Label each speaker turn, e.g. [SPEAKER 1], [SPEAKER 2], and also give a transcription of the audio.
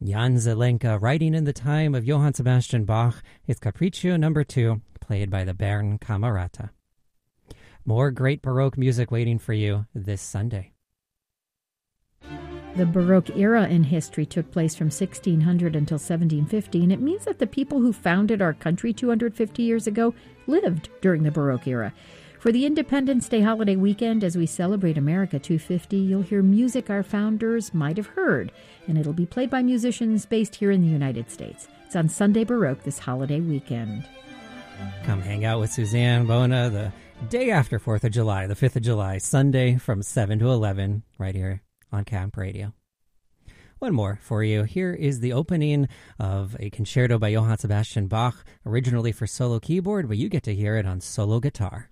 [SPEAKER 1] Jan Zelenka, writing in the time of Johann Sebastian Bach, his Capriccio No. 2, played by the Bern Camerata. More great Baroque music waiting for you this Sunday.
[SPEAKER 2] The Baroque era in history took place from 1600 until 1750, and it means that the people who founded our country 250 years ago lived during the Baroque era. For the Independence Day holiday weekend, as we celebrate America 250, you'll hear music our founders might have heard, and it'll be played by musicians based here in the United States. It's on Sunday Baroque this holiday weekend.
[SPEAKER 1] Come hang out with Suzanne Bona the day after 4th of July, the 5th of July, Sunday from 7 to 11, right here on Camp Radio. One more for you. Here is the opening of a concerto by Johann Sebastian Bach, originally for solo keyboard, but you get to hear it on solo guitar.